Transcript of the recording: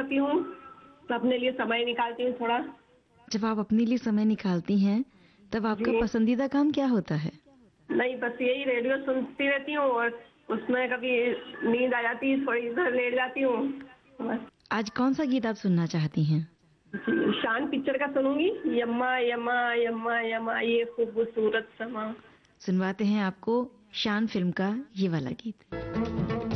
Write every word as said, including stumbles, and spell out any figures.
करती हूँ, तो अपने लिए समय निकालती हूँ थोड़ा। जब आप अपने लिए समय निकालती हैं, तब आपका जी। पसंदीदा काम क्या होता है? नहीं, बस यही रेडियो सुनती रहती हूँ और उसमें कभी नींद आ जाती है, थोड़ी इधर लेट जाती हूँ, बस। आज कौन-सा गीत आप सुनना चाहती हैं? जी, शान पिक्चर का सुनूँगी, यम्मा यम्मा यम्मा यम्मा ये खूबसूरत समा। सुनवाते हैं आपको शान फ़िल्म का ये वाला गीत।